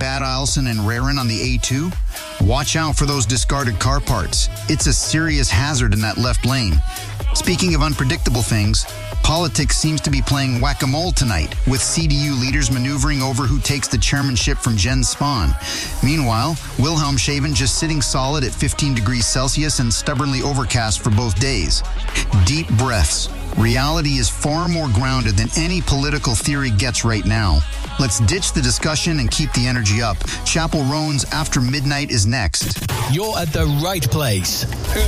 Bad Isleson and Rarin on the A2? Watch out for those discarded car parts. It's a serious hazard in that left lane. Speaking of unpredictable things, politics seems to be playing whack-a-mole tonight, with CDU leaders maneuvering over who takes the chairmanship from Jens Spahn. Meanwhile, Wilhelmshaven just sitting solid at 15 degrees Celsius and stubbornly overcast for both days. Deep breaths. Reality is far more grounded than any political theory gets right now. Let's ditch the discussion and keep the energy up. Chapel Roan's After Midnight is next. You're at the right place.